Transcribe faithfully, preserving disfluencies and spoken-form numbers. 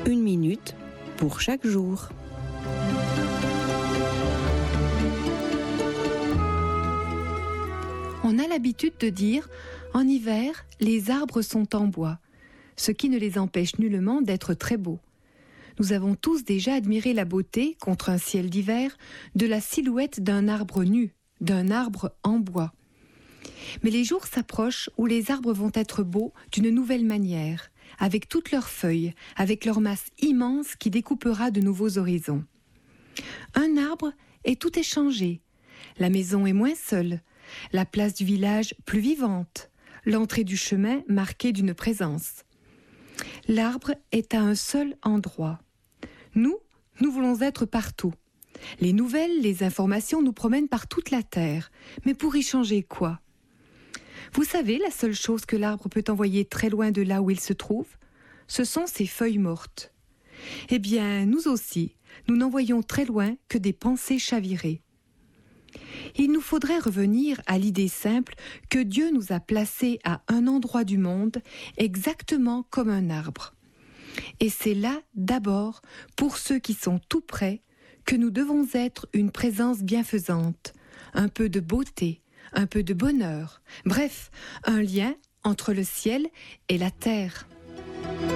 Une minute pour chaque jour. On a l'habitude de dire « En hiver, les arbres sont en bois », ce qui ne les empêche nullement d'être très beaux. Nous avons tous déjà admiré la beauté, contre un ciel d'hiver, de la silhouette d'un arbre nu, d'un arbre en bois. Mais les jours s'approchent où les arbres vont être beaux d'une nouvelle manière, avec toutes leurs feuilles, avec leur masse immense qui découpera de nouveaux horizons. Un arbre et tout est changé. La maison est moins seule, la place du village plus vivante, l'entrée du chemin marquée d'une présence. L'arbre est à un seul endroit. Nous, nous voulons être partout. Les nouvelles, les informations nous promènent par toute la terre. Mais pour y changer quoi ? Vous savez, la seule chose que l'arbre peut envoyer très loin de là où il se trouve, ce sont ses feuilles mortes. Eh bien, nous aussi, nous n'envoyons très loin que des pensées chavirées. Il nous faudrait revenir à l'idée simple que Dieu nous a placés à un endroit du monde exactement comme un arbre. Et c'est là, d'abord, pour ceux qui sont tout près, que nous devons être une présence bienfaisante, un peu de beauté, un peu de bonheur, bref, un lien entre le ciel et la terre.